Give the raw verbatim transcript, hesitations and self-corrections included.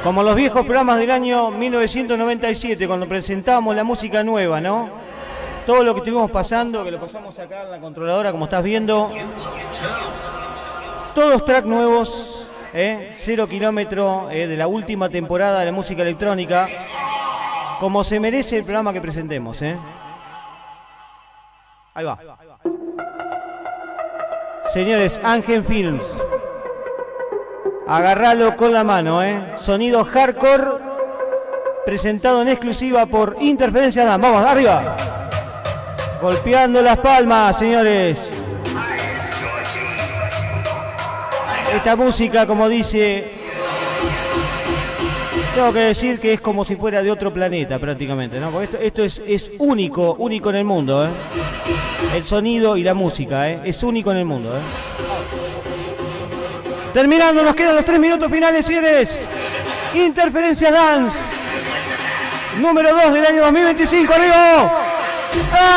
Como los viejos programas del año mil novecientos noventa y siete, cuando presentábamos la música nueva, ¿no? Todo lo que estuvimos pasando, que lo pasamos acá en la controladora, como estás viendo. Todos tracks nuevos, ¿eh? Cero kilómetro eh, de la última temporada de la música electrónica. Como se merece el programa que presentemos, ¿eh? Ahí va. Señores, Ángel Films. Agarralo con la mano, ¿eh? Sonido hardcore, presentado en exclusiva por Interferencia Dan. Vamos, arriba. Golpeando las palmas, señores. Esta música, como dice, tengo que decir que es como si fuera de otro planeta prácticamente, ¿no? Porque esto, esto es, es único, único en el mundo, ¿eh? El sonido y la música, ¿eh? Es único en el mundo, ¿eh? Terminando, nos quedan los tres minutos finales, señores. Interferencia Dance, número dos del año dos mil veinticinco, amigo. ¡Ah!